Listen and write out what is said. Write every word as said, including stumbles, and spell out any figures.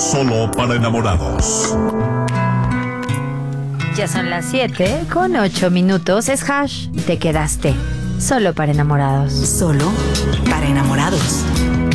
solo para enamorados. Ya son las siete con ocho minutos. Es Hash. Te quedaste solo para enamorados. Solo para enamorados.